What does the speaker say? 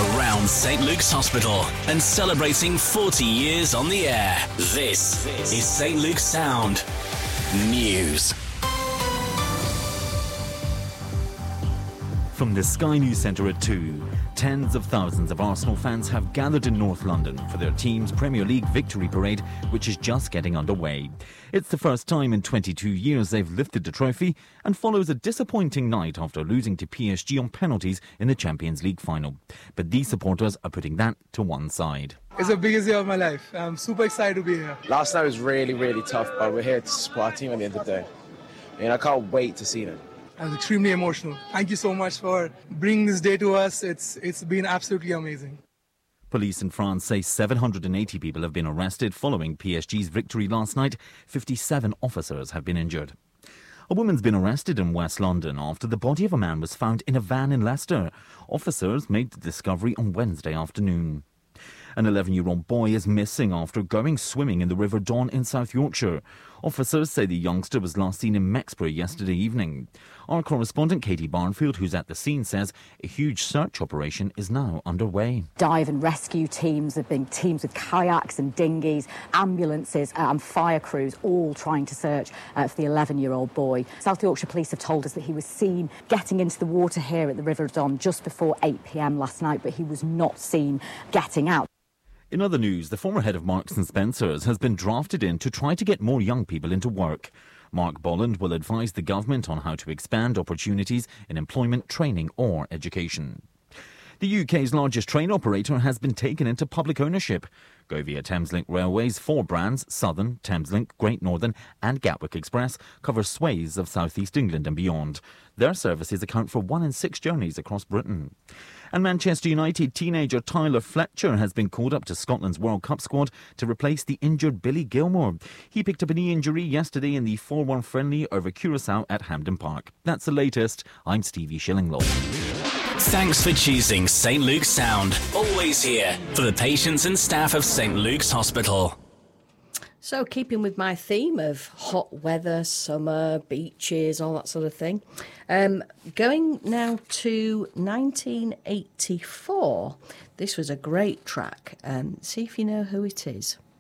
around St Luke's Hospital and celebrating 40 years on the air. This is St Luke's Sound News. From the Sky News Centre at 2, tens of thousands of Arsenal fans have gathered in North London for their team's Premier League victory parade, which is just getting underway. It's the first time in 22 years they've lifted the trophy and follows a disappointing night after losing to PSG on penalties in the Champions League final. But these supporters are putting that to one side. It's the biggest day of my life. I'm super excited to be here. Last night was really, really tough, but we're here to support our team at the end of the day. And I can't wait to see them. I was extremely emotional. Thank you so much for bringing this day to us. It's been absolutely amazing. Police in France say 780 people have been arrested following PSG's victory last night. 57 officers have been injured. A woman's been arrested in West London after the body of a man was found in a van in Leicester. Officers made the discovery on Wednesday afternoon. An 11-year-old boy is missing after going swimming in the River Don in South Yorkshire. Officers say the youngster was last seen in Mexborough yesterday evening. Our correspondent Katie Barnfield, who's at the scene, says a huge search operation is now underway. Dive and rescue teams, there have been teams with kayaks and dinghies, ambulances and fire crews all trying to search for the 11-year-old boy. South Yorkshire Police have told us that he was seen getting into the water here at the River Don just before 8 p.m. last night, but he was not seen getting out. In other news, the former head of Marks and Spencer's has been drafted in to try to get more young people into work. Mark Bolland will advise the government on how to expand opportunities in employment, training or education. The UK's largest train operator has been taken into public ownership. Go via Thameslink Railways, 4 brands, Southern, Thameslink, Great Northern and Gatwick Express, cover swathes of South East England and beyond. Their services account for 1 in 6 journeys across Britain. And Manchester United teenager Tyler Fletcher has been called up to Scotland's World Cup squad to replace the injured Billy Gilmore. He picked up a knee injury yesterday in the 4-1 friendly over Curaçao at Hampden Park. That's the latest. I'm Stevie Shillinglaw. Thanks for choosing St Luke's Sound. Always here for the patients and staff of St Luke's Hospital. So, keeping with my theme of hot weather, summer, beaches, all that sort of thing, going now to 1984. This was a great track. See if you know who it is.